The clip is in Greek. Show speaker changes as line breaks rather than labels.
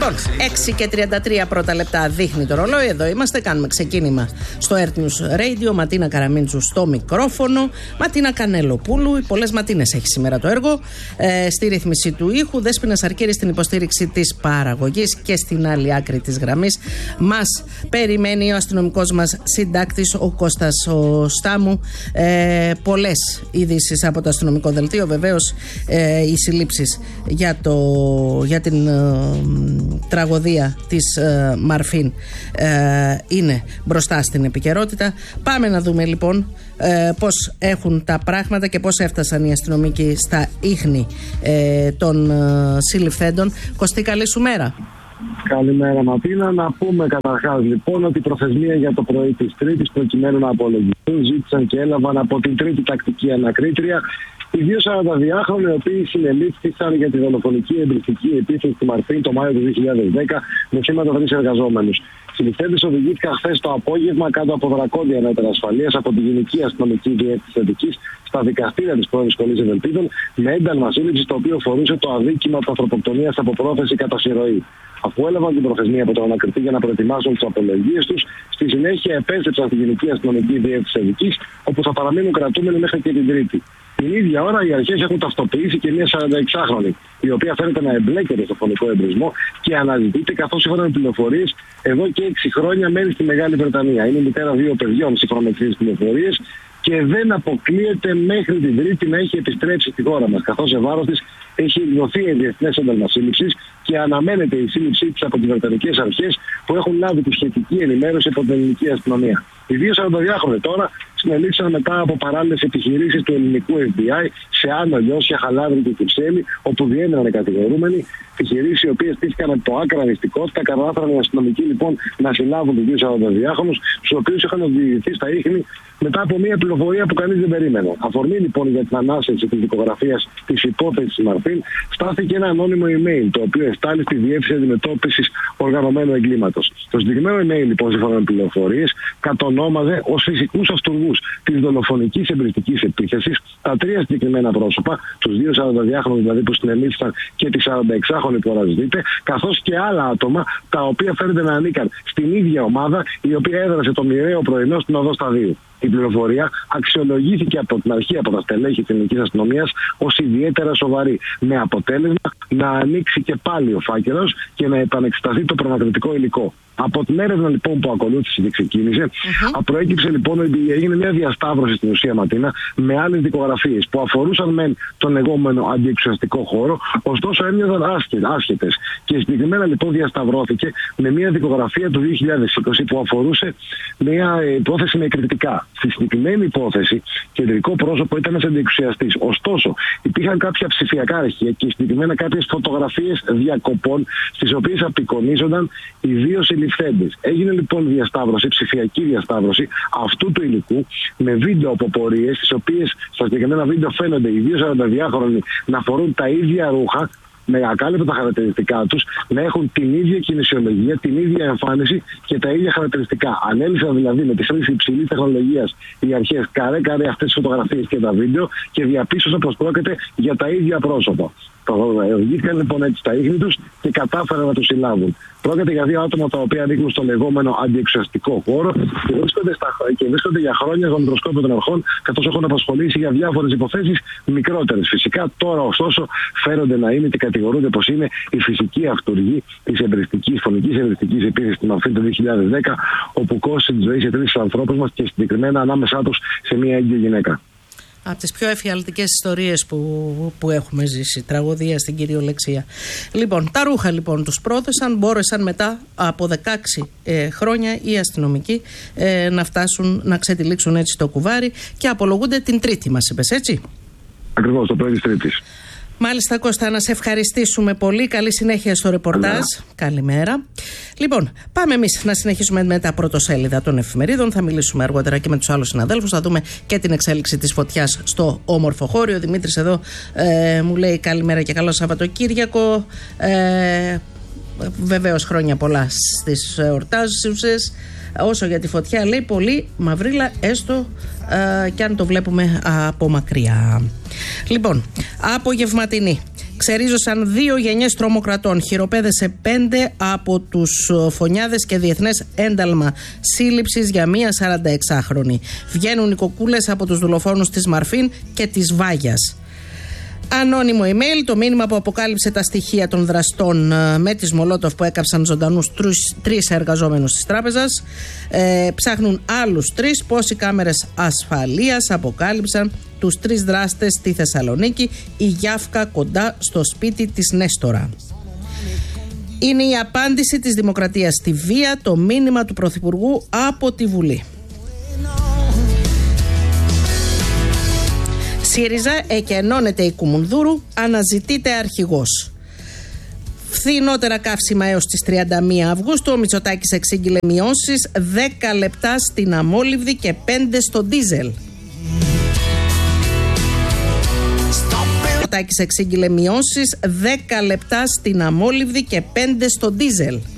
Λοιπόν, 6:33 πρώτα λεπτά δείχνει το ρολόι. Εδώ είμαστε, κάνουμε ξεκίνημα στο Earth News Radio. Ματίνα Καραμίντσου στο μικρόφωνο. Ματίνα Κανελοπούλου. Πολλές ματίνες έχει σήμερα το έργο. Στη ρύθμιση του ήχου. Δέσποινα Αρκύρη στην υποστήριξη της παραγωγής. Και στην άλλη άκρη της γραμμής μας περιμένει ο αστυνομικός μας συντάκτης, ο Κώστας ο Στάμου. Πολλές ειδήσεις από το αστυνομικό δελτίο. Βεβαίως οι συλλήψεις για την τραγωδία της Μαρφίν είναι μπροστά στην επικαιρότητα. Πάμε να δούμε λοιπόν πώς έχουν τα πράγματα και πώς έφτασαν οι αστυνομικοί στα ίχνη των συλληφθέντων. Κωστή, καλή σου μέρα.
Καλημέρα Ματίνα. Να πούμε καταρχάς λοιπόν ότι η προθεσμία για το πρωί της Τρίτης προκειμένου να απολογηθούν ζήτησαν και έλαβαν από την Τρίτη τακτική ανακρίτρια οι δύο 42χρονοι οι οποίοι συνελήφθησαν για τη δολοφονική εμπριστική επίθεση στη Μαρφίν το Μάιο του 2010 με θύματα 3 εργαζόμενους. Οι συλληφθέντες οδηγήθηκαν χθες το απόγευμα κάτω από δρακόντια μέτρα ασφαλείας από τη Γενική Αστυνομική Διεύθυνση Αττικής στα δικαστήρια της πρώην Σχολής Ευελπίδων με ένταλμα σύλληψης το οποίο φορούσε το αδίκημα της ανθρωποκτονίας από πρόθεση κατά συρροή. Αφού έλαβαν την προθεσμία από τον ανακριτή για να προετοιμάσουν τις απολογίες τους, στη συνέχεια επέστρεψαν στη Γενική Αστυνομική Διεύθυνση Αττικής, όπου θα παραμείνουν κρατούμενοι μέχρι και την Τρίτη. Την ίδια ώρα οι αρχές έχουν ταυτοποιήσει και μια 46χρονη, η οποία φαίνεται να εμπλέκεται στο φωνικό εμπρισμό και αναζητείται, καθώς σύμφωνα με πληροφορίες εδώ και 6 χρόνια μένει στη Μεγάλη Βρετανία. Είναι η μητέρα 2 παιδιών, σύμφωνα με τις πληροφορίες, και δεν αποκλείεται μέχρι την Τρίτη να έχει επιστρέψει στη χώρα μας, καθώς σε βάρος της έχει εκδοθεί διεθνές ένταλμα σύλληψης και αναμένεται η σύλληψή της από τις βρετανικές αρχές που έχουν λάβει τη σχετική ενημέρωση από την ελληνική αστυνομία. Οι δύο 42χρονοι τώρα συνελήφθησαν μετά από παράλληλες επιχειρήσεις του ελληνικού FBI σε Άνω, Λιώσια, Χαλάβρη και Κυψέλη, όπου διέμεναν οι κατηγορούμενοι. Επιχειρήσεις οι οποίες στήθηκαν από το άκρα νηστικότητα, κατάφεραν οι αστυνομικοί λοιπόν να συλλάβουν τους δύο 42χρονους, τους οποίους είχαν οδηγηθεί στα ίχνη μετά από μια πληροφορία που κανείς δεν περίμενε. Αφορμή λοιπόν για την ανάσχεση της δικογραφίας της υπόθεσης της Μαρφίν στάθηκε ένα ανώνυμο email, το οποίο εστάλει στη Διεύθυνση Αντιμετώπισης Οργανωμένου Εγκλήματος. Το συγκεκριμένο email λοιπόν, σύμφωνα με πληροφορίες, κατονόμαζε ως φυσικούς αυτούργους της δολοφονικής εμπριστικής επίθεσης τα 3 συγκεκριμένα πρόσωπα, τους δύο 42χρονους δηλαδή που συνελήφθησαν και τη 46χρονη που αναζητείται, καθώς και άλλα άτομα τα οποία φαίνεται να ανήκαν στην ίδια ομάδα η οποία έδρασε το μοιραίο πρωινό στην οδό Σταδίου. Η πληροφορία αξιολογήθηκε από την αρχή από τα στελέχη της ελληνικής αστυνομίας ως ιδιαίτερα σοβαρή, με αποτέλεσμα να ανοίξει και πάλι ο φάκελος και να επανεξεταθεί το προνακριτικό υλικό. Από την έρευνα λοιπόν που ακολούθησε και ξεκίνησε, προέκυψε λοιπόν ότι έγινε μια διασταύρωση στην ουσία, Ματίνα, με άλλες δικογραφίες που αφορούσαν μεν τον λεγόμενο αντιεξουσιαστικό χώρο, ωστόσο έμοιαζαν άσχετες. Και συγκεκριμένα λοιπόν διασταυρώθηκε με μια δικογραφία του 2020 που αφορούσε μια υπόθεση με εκρηκτικά. Στη συγκεκριμένη υπόθεση, κεντρικό πρόσωπο ήταν ένας αντιεξουσιαστής. Ωστόσο, υπήρχαν κάποια ψηφιακά αρχεία και συγκεκριμένα κάποιες φωτογραφίες διακοπών, στις οποίες απεικονίζονταν οι δύο συλληφθέντες. Έγινε λοιπόν διασταύρωση, ψηφιακή διασταύρωση αυτού του υλικού με βίντεο από πορείες, στις οποίες στα συγκεκριμένα βίντεο φαίνονται οι δύο 42χρονοι να φορούν τα ίδια ρούχα, με ακάλυπτα τα χαρακτηριστικά τους, να έχουν την ίδια κινησιολογία, την ίδια εμφάνιση και τα ίδια χαρακτηριστικά. Ανέλησαν δηλαδή με τη χρήση υψηλής τεχνολογίας οι αρχές καρέ-καρέ αυτές τις φωτογραφίες και τα βίντεο και διαπίστωσαν πως πρόκειται για τα ίδια πρόσωπα. Οδηγήθηκαν λοιπόν έτσι στα ίχνη τους και κατάφεραν να τους συλλάβουν. Πρόκειται για δύο άτομα τα οποία ανήκουν στο λεγόμενο αντιεξουσιαστικό χώρο και βρίσκονται για χρόνια στο μικροσκόπιο των αρχών, καθώς έχουν απασχολήσει για διάφορες υποθέσεις μικρότερες. Φυσικά τώρα ωστόσο φαίνονται να είναι και κατηγορούνται πως είναι η φυσική αυτούργη της φωνικής εμπριστικής επίθεσης στη Μαρφίν το 2010, όπου κόστησε τη ζωή σε 3 ανθρώπους μας και συγκεκριμένα ανάμεσά τους σε μια έγκυο γυναίκα.
Από τις πιο εφιαλτικές ιστορίες που έχουμε ζήσει. Τραγωδία στην κυριολεξία. Λοιπόν, τα ρούχα λοιπόν τους πρόθεσαν. Μπόρεσαν μετά από 16 χρόνια οι αστυνομικοί να φτάσουν να ξετυλίξουν έτσι το κουβάρι και απολογούνται την Τρίτη, μας είπες, έτσι?
Ακριβώς, το πρωί της Τρίτης.
Μάλιστα, Κώστα, να σε ευχαριστήσουμε πολύ. Καλή συνέχεια στο ρεπορτάζ. Καλημέρα. Λοιπόν, πάμε εμείς να συνεχίσουμε με τα πρωτοσέλιδα των εφημερίδων. Θα μιλήσουμε αργότερα και με τους άλλους συναδέλφους. Θα δούμε και την εξέλιξη της φωτιάς στο όμορφο χώριο. Ο Δημήτρης εδώ μου λέει καλημέρα και καλό Σαββατοκύριακο. Βεβαίως χρόνια πολλά στις εορτάζουσες. Όσο για τη φωτιά, λέει, πολύ μαυρίλα, έστω και αν το βλέπουμε από μακριά. Λοιπόν, απογευματινή. Ξερίζωσαν 2 γενιές τρομοκρατών. Χειροπέδεσε 5 από τους φωνιάδες και διεθνές ένταλμα σύλληψης για μία 46χρονη. Βγαίνουν οι κοκκούλες από τους δολοφόνους της Μαρφίν και της Βάγιας. Ανώνυμο email, το μήνυμα που αποκάλυψε τα στοιχεία των δραστών με τις Μολότοφ που έκαψαν ζωντανούς 3 εργαζόμενους της τράπεζας. Ψάχνουν άλλους 3. Πώς οι κάμερες ασφαλείας αποκάλυψαν τους 3 δράστες στη Θεσσαλονίκη, η Γιάφκα κοντά στο σπίτι της Νέστορα. Είναι η απάντηση της Δημοκρατίας στη βία, το μήνυμα του Πρωθυπουργού από τη Βουλή. ΣΥΡΙΖΑ εκενώνεται η Κουμουνδούρου, αναζητείται αρχηγός. Φθηνότερα καύσιμα έως τις 31 Αυγούστου. Ο Μητσοτάκης εξήγηλε μειώσεις 10 λεπτά στην αμόλυβδη και 5 στο ντίζελ. Ο Μητσοτάκης εξήγηλε μειώσεις 10 λεπτά στην αμόλυβδη και 5 στο ντίζελ.